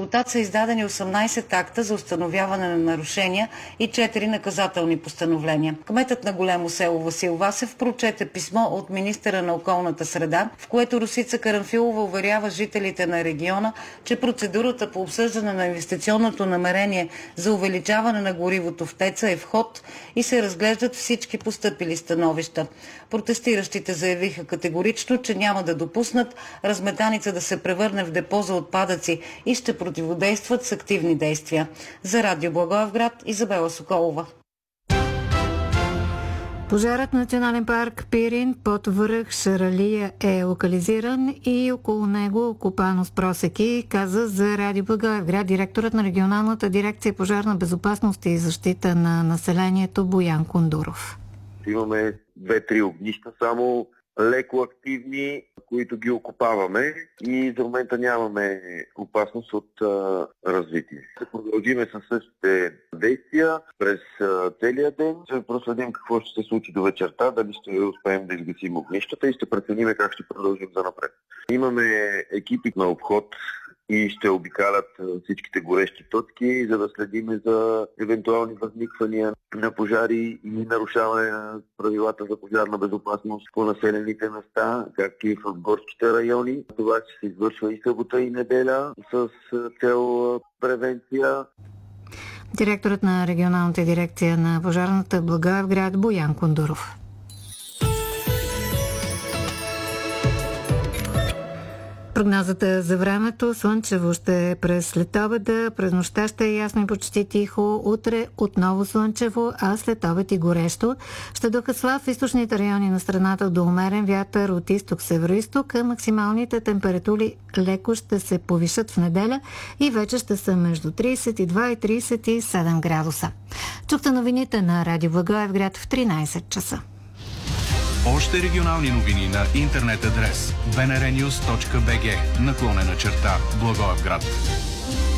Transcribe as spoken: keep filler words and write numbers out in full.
резултат са издадени осемнайсет акта за установяване на нарушения и четири наказателни постановления. Кметът на Големо село Васил Васев прочете писмо от министъра на околната среда, в което Росица Карамфилова уверява жителите на региона, че процедурата по обсъждане на инвестиционното намерение за увеличаване на горивото в ТЕЦ-а е в ход и се разглеждат всички постъпили становища. Протестиращите заявиха категорично, че няма да допуснат разметаница да се превърне в депо за отпадъци и ще противодействат с активни действия. За Радио Благоевград, Изабела Соколова. Пожарът на Национален парк Пирин под връх Шаралия е локализиран и около него окопано с просеки, каза за Радио Благоевград директорът на регионалната дирекция пожарна безопасност и защита на населението Боян Кондуров. Имаме две-три огнища само, леко активни, които ги окопаваме и за момента нямаме опасност от а, развитие. Ще продължиме със същите действия през а, целия ден. Ще проследим какво ще се случи до вечерта, дали ще успеем да изгасим огнищата и ще преценим как ще продължим за напред. Имаме екипи на обход и ще обикалят всичките горещи точки, за да следиме за евентуални възниквания на пожари и нарушаване на правилата за пожарна безопасност по населените места, както и в горските райони. Това ще се извършва и събота и неделя с цел превенция. Директорът на регионалната дирекция на пожарната Благоевград Боян Кондуров. Прогнозата за времето: слънчево ще е през следобеда, през нощта ще е ясно и почти тихо, утре отново слънчево, а след обед и горещо. Ще духа слаб в източните райони на страната до умерен вятър от изток-североизток, а максималните температури леко ще се повишат в неделя и вече ще са между трийсет и два и трийсет и седем градуса. Чухте новините на Радио Благоевград в тринайсет часа. Още регионални новини на интернет адрес би ен ар нюз точка би джи наклонена черта Благоевград.